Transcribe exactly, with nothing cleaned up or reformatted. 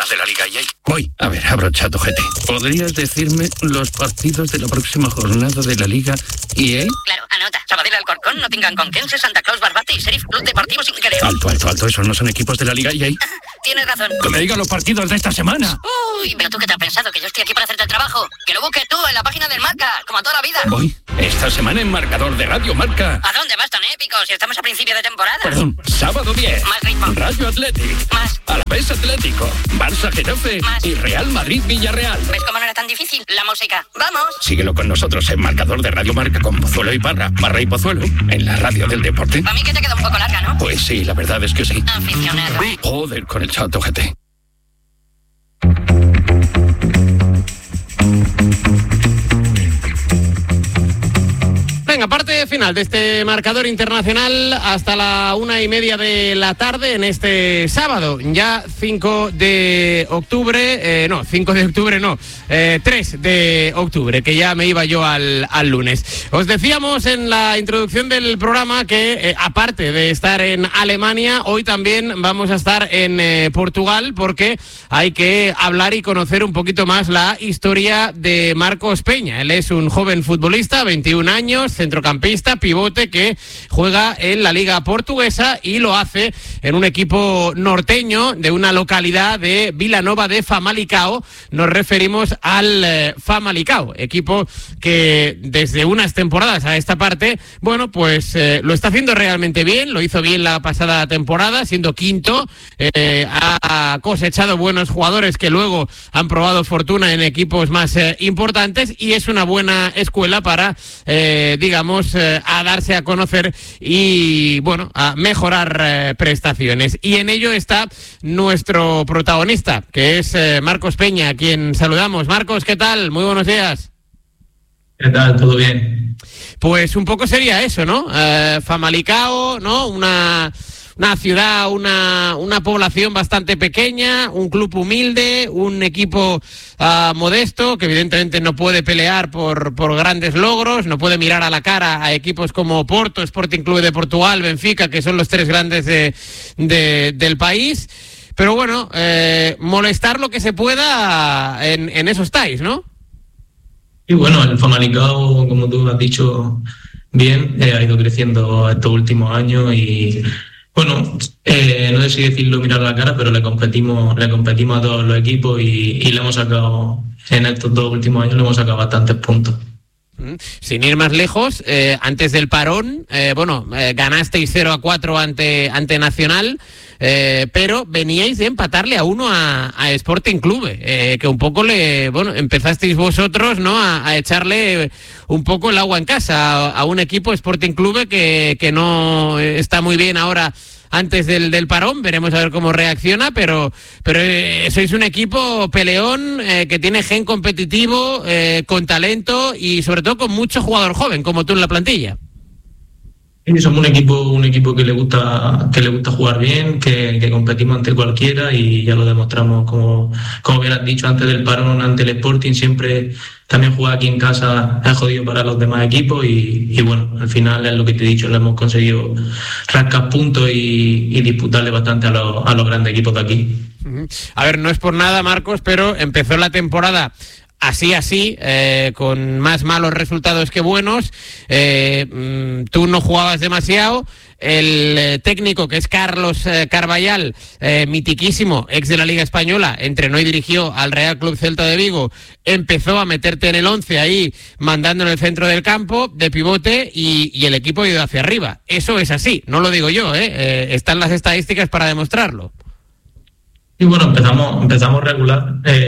de la Liga E A. Voy. A ver, abro ChatGPT. ¿Podrías decirme los partidos de la próxima jornada de la Liga E A? Claro, anota. Sabadell, Alcorcón, Nottingham, Conquense, Santa Claus, Barbate y Sheriff Club Deportivo Sinclair. Alto, alto, alto. ¿Esos no son equipos de la Liga E A? Tienes razón. Que me digan los partidos de esta semana. Uy, pero tú qué te has pensado, que yo estoy aquí para hacerte el trabajo. Que lo busques tú en la página del Marca, como a toda la vida. Voy. Esta semana en Marcador de Radio Marca. ¿A dónde vas tan épico si estamos a principio de temporada? Perdón, sábado diez. Más ritmo. Rayo Athletic. Más. Alavés Atlético. Barça Getafe. Más. Y Real Madrid Villarreal. ¿Ves cómo no era tan difícil? La música. ¡Vamos! Síguelo con nosotros en Marcador de Radio Marca con Pozuelo y Parra. Barra y Pozuelo. En la radio del deporte. A mí que te queda un poco larga, ¿no? Pues sí, la verdad es que sí. Aficionado. Joder, con el ChatGPT. Venga, parte final de este marcador internacional hasta la una y media de la tarde en este sábado, ya cinco de octubre, eh, no, cinco de octubre no, eh, tres de octubre, que ya me iba yo al, al lunes. Os decíamos en la introducción del programa que, eh, aparte de estar en Alemania, hoy también vamos a estar en eh, Portugal, porque hay que hablar y conocer un poquito más la historia de Marcos Peña. Él es un joven futbolista, veintiún años, centrocampista, pivote, que juega en la Liga Portuguesa y lo hace en un equipo norteño de una localidad de Vilanova de Famalicão. Nos referimos al eh, Famalicão, equipo que desde unas temporadas a esta parte, bueno, pues eh, lo está haciendo realmente bien, lo hizo bien la pasada temporada, siendo quinto, eh, ha cosechado buenos jugadores que luego han probado fortuna en equipos más eh, importantes, y es una buena escuela para, eh, digamos, eh, a darse a conocer y, bueno, a mejorar eh, prestaciones. Y en ello está nuestro protagonista, que es eh, Marcos Peña, a quien saludamos. Marcos, ¿qué tal? Muy buenos días. ¿Qué tal? ¿Todo bien? Pues un poco sería eso, ¿no? Eh, Famalicão, ¿no? Una... Una ciudad, una, una población bastante pequeña, un club humilde, un equipo uh, modesto, que evidentemente no puede pelear por, por grandes logros, no puede mirar a la cara a equipos como Porto, Sporting Clube de Portugal, Benfica, que son los tres grandes de, de, del país. Pero bueno, eh, molestar lo que se pueda en, en eso estáis, ¿no? Y bueno, el Famalicão, como tú has dicho bien, eh, ha ido creciendo estos últimos años y... Bueno, eh, no sé si decirlo mirar a la cara, pero le competimos le competimos a todos los equipos y, y le hemos sacado, en estos dos últimos años, le hemos sacado bastantes puntos. Sin ir más lejos, eh, antes del parón, eh, bueno, eh, ganasteis cero a cuatro ante, ante Nacional, eh, pero veníais de empatarle a uno a, a Sporting Clube, eh, que un poco le, bueno, empezasteis vosotros, ¿no?, a, a echarle un poco el agua en casa a, a un equipo Sporting Clube que, que no está muy bien ahora antes del, del parón. Veremos a ver cómo reacciona, pero pero eh, sois un equipo peleón, eh, que tiene gen competitivo, eh, con talento y sobre todo con mucho jugador joven, como tú en la plantilla. Sí, somos un equipo un equipo que le gusta que le gusta jugar bien, que, que competimos ante cualquiera y ya lo demostramos, como, como bien has dicho, antes del parón, ante el Sporting. Siempre también jugar aquí en casa es jodido para los demás equipos y, y bueno, al final es lo que te he dicho, le hemos conseguido rascar puntos y, y disputarle bastante a los, a los grandes equipos de aquí. A ver, no es por nada, Marcos, pero empezó la temporada así, así, eh, con más malos resultados que buenos. Eh, mmm, tú no jugabas demasiado. El eh, técnico, que es Carlos eh, Carballal, eh, mitiquísimo, ex de la Liga Española, entrenó y dirigió al Real Club Celta de Vigo, empezó a meterte en el once ahí, mandando en el centro del campo, de pivote, y, y el equipo ha ido hacia arriba. Eso es así, no lo digo yo, ¿eh? Eh, están las estadísticas para demostrarlo. Y bueno, empezamos empezamos regular. Eh,